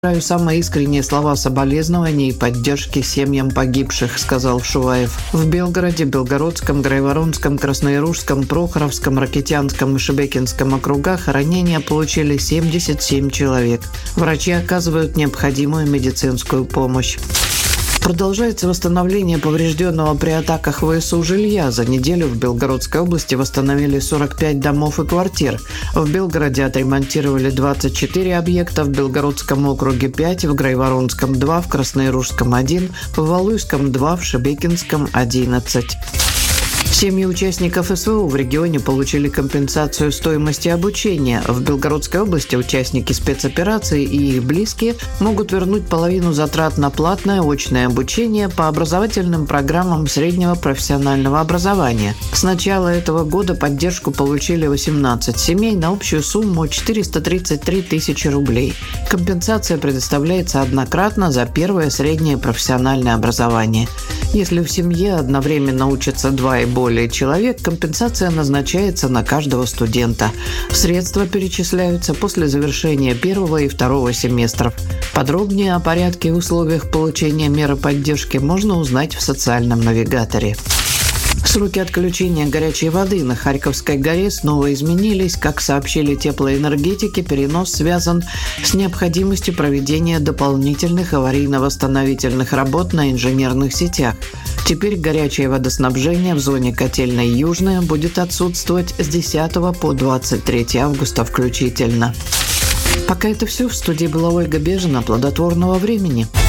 «Выражаю самые искренние слова соболезнования и поддержки семьям погибших», — сказал Шуваев. В Белгороде, Белгородском, Грайворонском, Краснояружском, Прохоровском, Ракитянском и Шебекинском округах ранения получили 77 человек. Врачи оказывают необходимую медицинскую помощь. Продолжается восстановление поврежденного при атаках ВСУ жилья. За неделю в Белгородской области восстановили 45 домов и квартир. В Белгороде отремонтировали 24 объекта, в Белгородском округе 5, в Грайворонском 2, в Краснояружском 1, в Валуйском 2, в Шебекинском 11. Семьи участников СВО в регионе получили компенсацию стоимости обучения. В Белгородской области участники спецоперации и их близкие могут вернуть половину затрат на платное очное обучение по образовательным программам среднего профессионального образования. С начала этого года поддержку получили 18 семей на общую сумму 433 тысячи рублей. Компенсация предоставляется однократно за первое среднее профессиональное образование. Если в семье одновременно учатся 2 и более человек, компенсация назначается на каждого студента. Средства перечисляются после завершения первого и второго семестров. Подробнее о порядке и условиях получения меры поддержки можно узнать в социальном навигаторе. Сроки отключения горячей воды на Харьковской горе снова изменились. Как сообщили теплоэнергетики, перенос связан с необходимостью проведения дополнительных аварийно-восстановительных работ на инженерных сетях. Теперь горячее водоснабжение в зоне котельной «Южная» будет отсутствовать с 10 по 23 августа включительно. Пока это все. В студии была Ольга Бежина. Плодотворного времени.